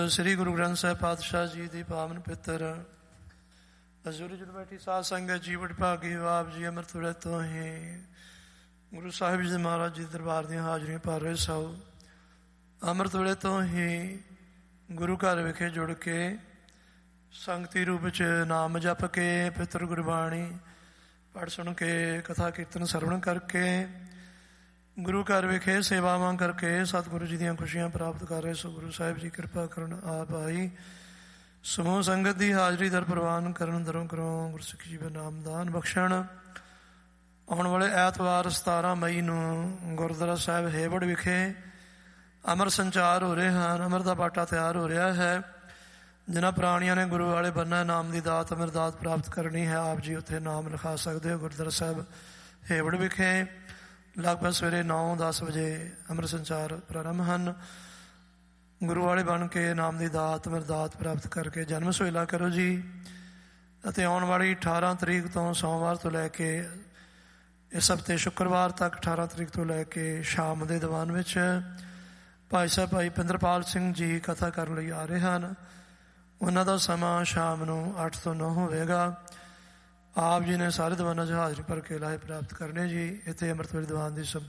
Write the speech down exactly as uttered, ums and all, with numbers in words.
ਸ੍ਰੀ ਗੁਰੂ ਗ੍ਰੰਥ ਸਾਹਿਬ ਪਾਤਸ਼ਾਹ ਜੀ ਦੀ ਪਾਵਨ ਪਿੱਤਰ ਹਜ਼ੂਰੀ ਜੁੜ ਬੈਠੀ ਸਾਧ ਸੰਗਤ ਜੀ ਬੜ ਭਾਗੀ ਆਪ ਜੀ ਅੰਮ੍ਰਿਤ ਵੇਲੇ ਤੋਂ ਹੀ ਗੁਰੂ ਸਾਹਿਬ ਜੀ ਦੇ ਮਹਾਰਾਜ ਜੀ ਦਰਬਾਰ ਦੀਆਂ ਹਾਜ਼ਰੀਆਂ ਭਰ ਰਹੇ ਸੋ। ਅੰਮ੍ਰਿਤ ਵੇਲੇ ਤੋਂ ਹੀ ਗੁਰੂ ਘਰ ਵਿਖੇ ਜੁੜ ਕੇ ਸੰਗਤੀ ਰੂਪ 'ਚ ਨਾਮ ਜਪ ਕੇ ਪਿੱਤਰ ਗੁਰਬਾਣੀ ਪੜ੍ਹ ਸੁਣ ਕੇ ਕਥਾ ਕੀਰਤਨ ਸਰਵਣ ਕਰਕੇ ਗੁਰੂ ਘਰ ਵਿਖੇ ਸੇਵਾਵਾਂ ਕਰਕੇ ਸਤਿਗੁਰੂ ਜੀ ਦੀਆਂ ਖੁਸ਼ੀਆਂ ਪ੍ਰਾਪਤ ਕਰ ਰਹੇ ਸੋ। ਗੁਰੂ ਸਾਹਿਬ ਜੀ ਕਿਰਪਾ ਕਰਨ ਆਪ ਆਈ ਸਮੂਹ ਸੰਗਤ ਦੀ ਹਾਜ਼ਰੀ ਦਰ ਪ੍ਰਵਾਨ ਕਰਨ ਦਰੋਂ ਕਰੋ ਗੁਰਸਿੱਖ ਜੀ ਦਾ ਨਾਮਦਾਨ ਬਖਸ਼ਣ। ਆਉਣ ਵਾਲੇ ਐਤਵਾਰ ਸਤਾਰਾਂ ਮਈ ਨੂੰ ਗੁਰਦੁਆਰਾ ਸਾਹਿਬ ਹੇਵੜ ਵਿਖੇ ਅਮਰ ਸੰਚਾਰ ਹੋ ਰਹੇ ਹਨ। ਅਮਰ ਦਾ ਬਾਟਾ ਤਿਆਰ ਹੋ ਰਿਹਾ ਹੈ। ਜਿਨ੍ਹਾਂ ਪ੍ਰਾਣੀਆਂ ਨੇ ਗੁਰੂ ਵਾਲੇ ਬੰਨਾ ਨਾਮ ਦੀ ਦਾਤ ਅਮਰ ਦਾਤ ਪ੍ਰਾਪਤ ਕਰਨੀ ਹੈ ਆਪ ਜੀ ਉੱਥੇ ਨਾਮ ਲਿਖਾ ਸਕਦੇ ਹੋ। ਗੁਰਦੁਆਰਾ ਸਾਹਿਬ ਹੇਵੜ ਵਿਖੇ ਲਗਭਗ ਸਵੇਰੇ ਨੌ ਦਸ ਵਜੇ ਅੰਮ੍ਰਿਤ ਸੰਚਾਰ ਪ੍ਰਾਰੰਭ ਹਨ। ਗੁਰੂ ਵਾਲੇ ਬਣ ਕੇ ਨਾਮ ਦੀ ਦਾਤ ਅਮਰਦਾਤ ਪ੍ਰਾਪਤ ਕਰਕੇ ਜਨਮ ਸੁਹੇਲਾ ਕਰੋ ਜੀ। ਅਤੇ ਆਉਣ ਵਾਲੀ ਅਠਾਰਾਂ ਤਰੀਕ ਤੋਂ ਸੋਮਵਾਰ ਤੋਂ ਲੈ ਕੇ ਇਸ ਹਫ਼ਤੇ ਸ਼ੁੱਕਰਵਾਰ ਤੱਕ ਅਠਾਰਾਂ ਤਰੀਕ ਤੋਂ ਲੈ ਕੇ ਸ਼ਾਮ ਦੇ ਦੀਵਾਨ ਵਿੱਚ ਭਾਈ ਸਾਹਿਬ ਭਾਈ ਪਿੰਦਰਪਾਲ ਸਿੰਘ ਜੀ ਕਥਾ ਕਰਨ ਲਈ ਆ ਰਹੇ ਹਨ। ਉਹਨਾਂ ਦਾ ਸਮਾਂ ਸ਼ਾਮ ਨੂੰ ਅੱਠ ਤੋਂ ਨੌ ਹੋਵੇਗਾ। ਆਪ ਜੀ ਨੇ ਸਾਰੇ ਦੀਵਾਨਾਂ 'ਚ ਹਾਜ਼ਰੀ ਭਰ ਕੇ ਲਾਹੇ ਪ੍ਰਾਪਤ ਕਰਨੇ ਜੀ। ਇੱਥੇ ਅੰਮ੍ਰਿਤ ਵੇਲੇ ਦੀਵਾਨ ਦੀ ਸੰਪੂਰਨ